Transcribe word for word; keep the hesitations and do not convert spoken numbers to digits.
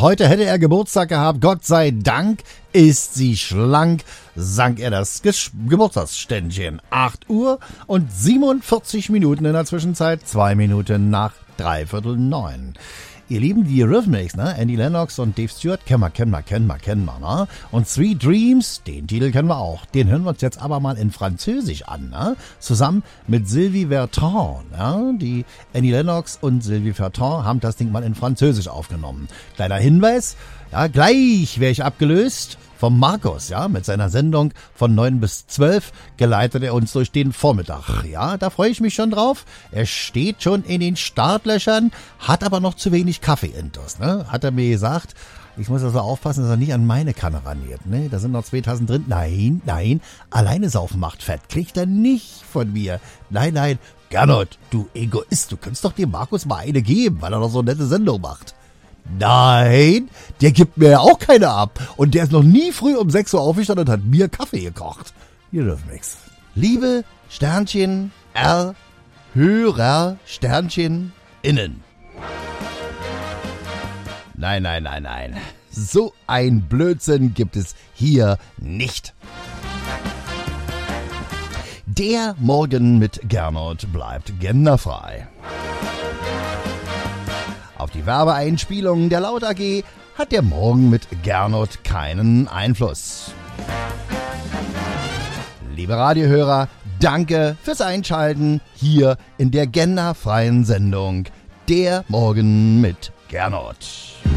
Heute hätte er Geburtstag gehabt. Gott sei Dank ist sie schlank, sang er das Ges- Geburtstagsständchen. acht Uhr und siebenundvierzig Minuten in der Zwischenzeit, zwei Minuten nach dreiviertel neun. Ihr Lieben, die Eurythmics, ne? Annie Lennox und Dave Stewart, kennen wir, kennen wir, kennen wir, kennen wir, ne? Und Sweet Dreams, den Titel kennen wir auch. Den hören wir uns jetzt aber mal in Französisch an, ne? Zusammen mit Sylvie Vartan, ne? Die Annie Lennox und Sylvie Vartan haben das Ding mal in Französisch aufgenommen. Kleiner Hinweis, ja, gleich wäre ich abgelöst vom Markus, ja, mit seiner Sendung von neun bis zwölf geleitet er uns durch den Vormittag. Ja, da freue ich mich schon drauf. Er steht schon in den Startlöchern, hat aber noch zu wenig Kaffee-Intus, ne? Hat er mir gesagt. Ich muss also aufpassen, dass er nicht an meine Kanne raniert, ne? Da sind noch zwei Tassen drin. Nein, nein, alleine saufen macht fett. Kriegt er nicht von mir. Nein, nein, Gernot, du Egoist, du könntest doch dem Markus mal eine geben, weil er doch so eine nette Sendung macht. Nein, der gibt mir ja auch keine ab. Und der ist noch nie früh um sechs Uhr aufgestanden und hat mir Kaffee gekocht. Ihr dürft nix. Liebe Sternchen R, Hörer Sternchen innen. Nein, nein, nein, nein. So ein Blödsinn gibt es hier nicht. Der Morgen mit Gernot bleibt genderfrei. Auf die Werbeeinspielungen der Laut A G hat der Morgen mit Gernot keinen Einfluss. Liebe Radiohörer, danke fürs Einschalten hier in der genderfreien Sendung Der Morgen mit Gernot.